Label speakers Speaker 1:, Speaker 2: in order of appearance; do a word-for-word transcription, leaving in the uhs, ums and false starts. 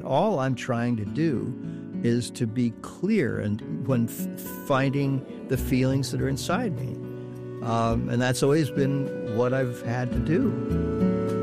Speaker 1: all I'm trying to do is to be clear and when f- finding the feelings that are inside me. Um, and that's always been what I've had to do.